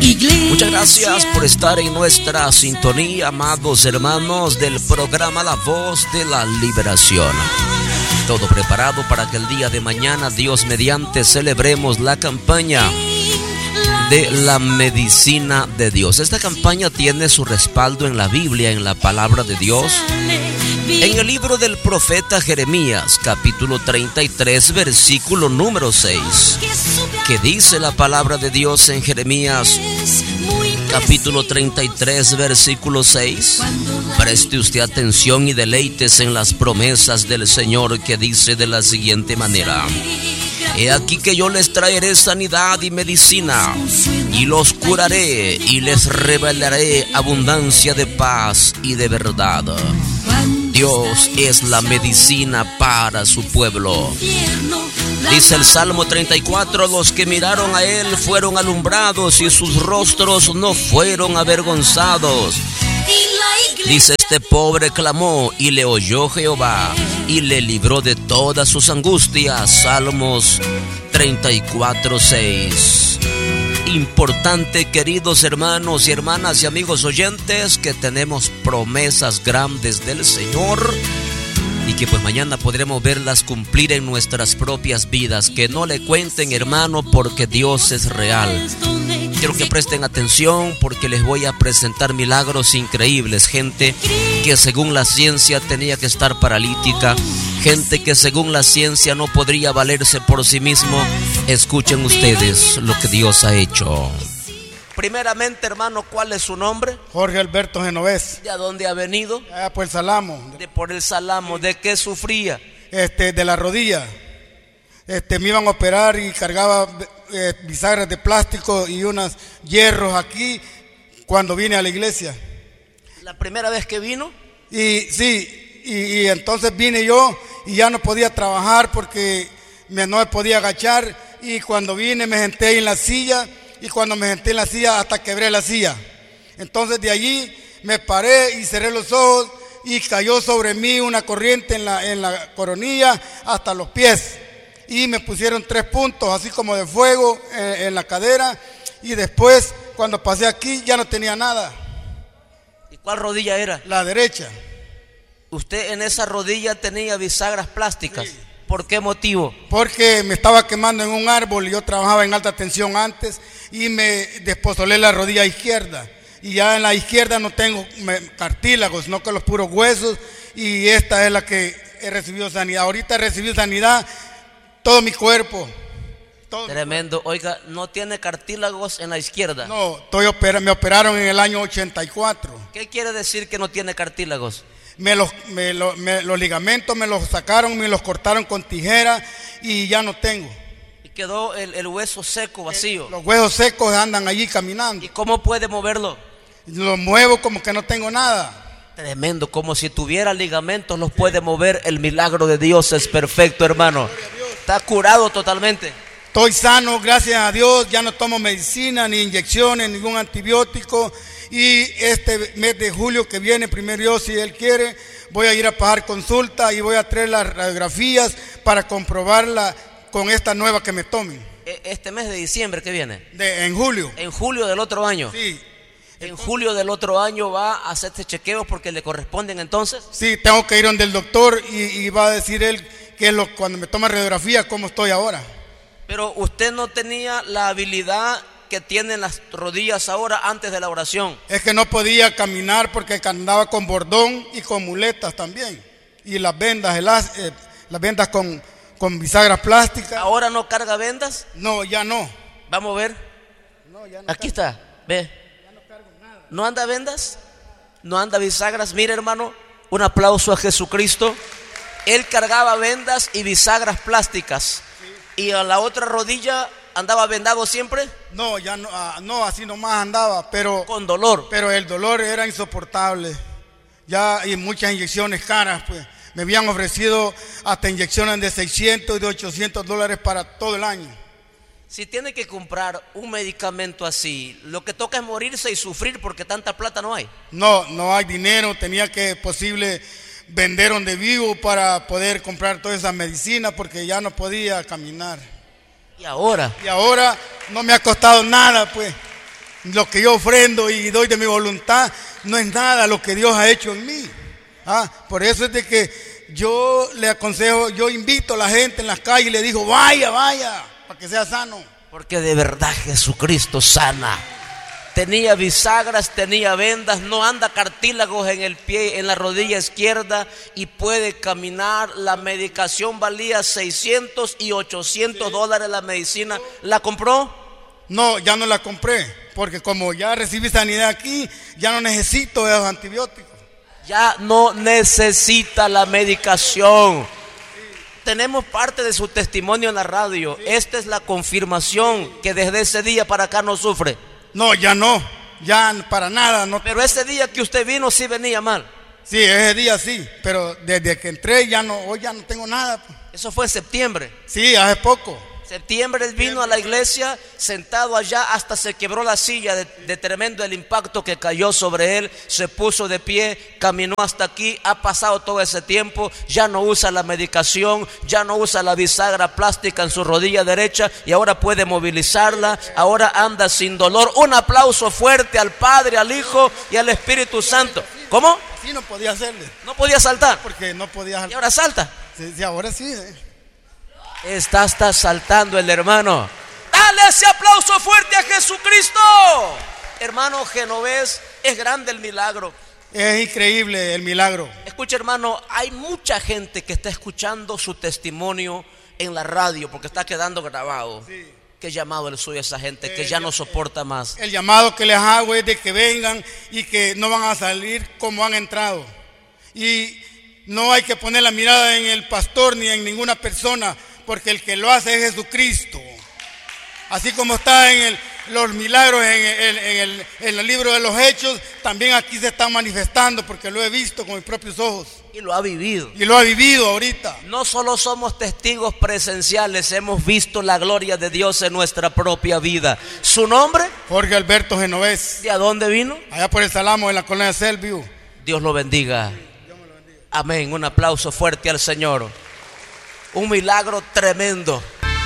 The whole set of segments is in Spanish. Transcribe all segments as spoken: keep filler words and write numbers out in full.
Iglesia. Muchas gracias por estar en nuestra sintonía, amados hermanos del programa La Voz de la Liberación. Todo preparado para que el día de mañana, Dios mediante, celebremos la campaña de la medicina de Dios. Esta campaña tiene su respaldo en la Biblia, en la palabra de Dios. En el libro del profeta Jeremías, capítulo treinta y tres, versículo número seis, que dice la palabra de Dios en Jeremías, capítulo treinta y tres, versículo seis. Preste usted atención y deleites en las promesas del Señor, que dice de la siguiente manera: He aquí que yo les traeré sanidad y medicina, y los curaré, y les revelaré abundancia de paz y de verdad. Dios es la medicina para su pueblo. Dice el Salmo treinta y cuatro, los que miraron a Él fueron alumbrados y sus rostros no fueron avergonzados. Dice, este pobre clamó y le oyó Jehová y le libró de todas sus angustias. Salmos treinta y cuatro, seis. Importante, queridos hermanos y hermanas y amigos oyentes, que tenemos promesas grandes del Señor y que pues mañana podremos verlas cumplir en nuestras propias vidas. Que no le cuenten, hermano, porque Dios es real. Quiero que presten atención porque les voy a presentar milagros increíbles. Gente que según la ciencia tenía que estar paralítica, gente que según la ciencia no podría valerse por sí mismo. Escuchen ustedes lo que Dios ha hecho. Primeramente, hermano, ¿cuál es su nombre? Jorge Alberto Genovés. ¿De dónde ha venido? Ah, por el Salamo. De por el Salamo. ¿De qué sufría? Este, de la rodilla. Este, me iban a operar y cargaba eh, bisagras de plástico y unos hierros aquí cuando vine a la iglesia. ¿La primera vez que vino? Y sí, y, y entonces vine yo y ya no podía trabajar porque me, no me podía agachar. Y cuando vine me senté en la silla. Y cuando me senté en la silla hasta quebré la silla. Entonces de allí me paré y cerré los ojos y cayó sobre mí una corriente en la, en la coronilla hasta los pies. Y me pusieron tres puntos así como de fuego en, en la cadera. Y después cuando pasé aquí ya no tenía nada. ¿Y cuál rodilla era? La derecha. ¿Usted en esa rodilla tenía bisagras plásticas? Sí. ¿Por qué motivo? Porque me estaba quemando en un árbol y yo trabajaba en alta tensión antes y me despozolé la rodilla izquierda. Y ya en la izquierda no tengo cartílagos, sino que los puros huesos, y esta es la que he recibido sanidad. Ahorita he recibido sanidad todo mi cuerpo. Todo Tremendo. Mi cuerpo. Oiga, ¿no tiene cartílagos en la izquierda? No, estoy opera- me operaron en el año ochenta y cuatro. ¿Qué quiere decir que no tiene cartílagos? Me los, me lo, me, los ligamentos me los sacaron, me los cortaron con tijera y ya no tengo. Y quedó el, el hueso seco, vacío. El, los huesos secos andan allí caminando. ¿Y cómo puede moverlo? Lo muevo como que no tengo nada. Tremendo, como si tuviera ligamentos los puede mover. El milagro de Dios es perfecto, hermano. Está curado totalmente. Estoy sano, gracias a Dios. Ya no tomo medicina, ni inyecciones, ningún antibiótico. Y este mes de julio que viene, primero Dios, si Él quiere, voy a ir a pagar consulta y voy a traer las radiografías para comprobarla con esta nueva que me tomen. ¿Este mes de diciembre que viene? De, en julio. ¿En julio del otro año? Sí. ¿En entonces, julio del otro año va a hacerse chequeos porque le corresponden entonces? Sí, tengo que ir donde el doctor y, y va a decir él que es lo, cuando me toma radiografía cómo estoy ahora. Pero usted no tenía la habilidad que tienen las rodillas ahora antes de la oración. Es que no podía caminar porque andaba con bordón y con muletas también. Y las vendas, elas, eh, las vendas con, con bisagras plásticas. ¿Ahora no carga vendas? No, ya no. Vamos a ver. No, ya no. Aquí está, ve. Ya no cargo nada. ¿No anda vendas? ¿No anda bisagras? Mire, hermano, un aplauso a Jesucristo. Él cargaba vendas y bisagras plásticas. Sí. Y a la otra rodilla ¿andaba vendado siempre? No, ya no, uh, no, así nomás andaba, pero con dolor. Pero el dolor era insoportable. Ya, y muchas inyecciones caras, pues. Me habían ofrecido hasta inyecciones de seiscientos y de ochocientos dólares para todo el año. Si tiene que comprar un medicamento así, lo que toca es morirse y sufrir porque tanta plata no hay. No, no hay dinero, tenía que posible vender donde vivo para poder comprar toda esa medicina porque ya no podía caminar. ¿Y ahora? Y ahora no me ha costado nada, pues. lo que yo ofrendo y doy de mi voluntad no es nada lo que Dios ha hecho en mí. Ah, por eso es de que yo le aconsejo, yo invito a la gente en las calles y le digo, vaya, vaya, para que sea sano. Porque de verdad Jesucristo sana. Tenía bisagras, tenía vendas, no anda cartílagos en el pie, en la rodilla izquierda y puede caminar. La medicación valía seiscientos y ochocientos dólares la medicina. ¿La compró? No, ya no la compré, porque como ya recibí sanidad aquí, ya no necesito esos antibióticos. Ya no necesita la medicación. Tenemos parte de su testimonio en la radio. Esta es la confirmación que desde ese día para acá no sufre. No, ya no, ya para nada. No. Pero ese día que usted vino sí venía mal. Sí, ese día sí, pero desde que entré ya no, hoy ya no tengo nada. Eso fue en septiembre. Sí, hace poco. Septiembre él vino a la iglesia, sentado allá, hasta se quebró la silla de, de tremendo el impacto que cayó sobre él. Se puso de pie, caminó hasta aquí, ha pasado todo ese tiempo, ya no usa la medicación, ya no usa la bisagra plástica en su rodilla derecha y ahora puede movilizarla, ahora anda sin dolor. Un aplauso fuerte al Padre, al Hijo y al Espíritu Santo. ¿Cómo? Sí, no podía hacerle. No podía saltar. Porque no podía saltar. ¿Y ahora salta? Sí, sí, ahora sí. Eh. Está, está saltando el hermano. Dale ese aplauso fuerte a Jesucristo. Hermano Genovés, es grande el milagro. Es increíble el milagro. Escucha, hermano, hay mucha gente que está escuchando su testimonio en la radio porque está quedando grabado. Sí. ¿Qué llamado le soy a esa gente que ya no soporta más? El llamado que les hago es de que vengan y que no van a salir como han entrado. Y no hay que poner la mirada en el pastor ni en ninguna persona, porque el que lo hace es Jesucristo. Así como está en el, los milagros en el, en, el, en el libro de los Hechos, también aquí se está manifestando, porque lo he visto con mis propios ojos. Y lo ha vivido. Y lo ha vivido ahorita. No solo somos testigos presenciales, hemos visto la gloria de Dios en nuestra propia vida. ¿Su nombre? Jorge Alberto Genovés. ¿De a dónde vino? Allá por el Salamo, en la colonia Selview. Dios lo bendiga. Dios me lo bendiga. Amén. Un aplauso fuerte al Señor. Un milagro tremendo.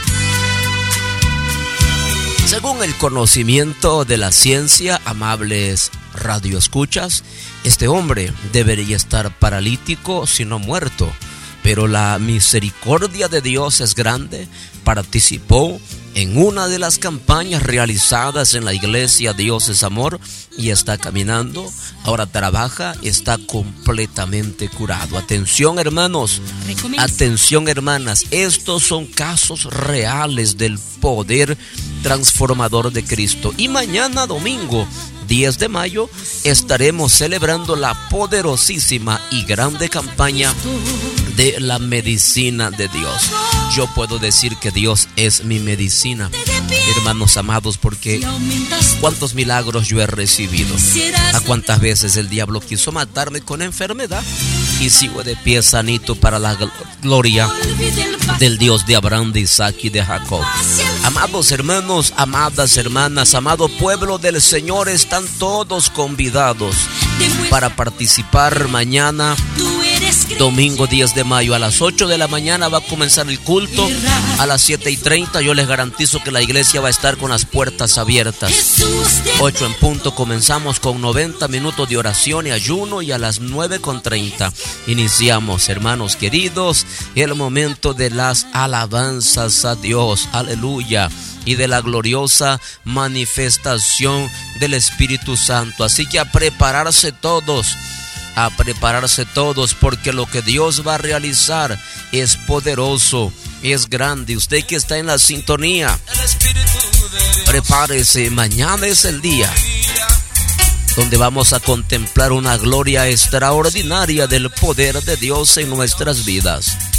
Según el conocimiento de la ciencia, amables radioescuchas, este hombre debería estar paralítico, si no muerto. Pero la misericordia de Dios es grande. Participó en una de las campañas realizadas en la iglesia Dios es Amor y está caminando. Ahora trabaja y está completamente curado. Atención, hermanos, atención, hermanas, estos son casos reales del poder transformador de Cristo. Y mañana domingo diez de mayo estaremos celebrando la poderosísima y grande campaña de la medicina de Dios. Yo puedo decir que Dios es mi medicina, hermanos amados, porque cuántos milagros yo he recibido, a cuántas veces el diablo quiso matarme con enfermedad y sigo de pie sanito para la gloria del Dios de Abraham, de Isaac y de Jacob. Amados hermanos, amadas hermanas, amado pueblo del Señor, están todos convidados para participar mañana domingo diez de mayo a las ocho de la mañana. Va a comenzar el culto. A las siete y treinta yo les garantizo que la iglesia va a estar con las puertas abiertas. ocho en punto comenzamos con noventa minutos de oración y ayuno, y a las nueve con treinta iniciamos, hermanos queridos, el momento de las alabanzas a Dios, aleluya, y de la gloriosa manifestación del Espíritu Santo. Así que a prepararse todos, a prepararse todos, porque lo que Dios va a realizar es poderoso, es grande. Usted que está en la sintonía, prepárese, mañana es el día donde vamos a contemplar una gloria extraordinaria del poder de Dios en nuestras vidas.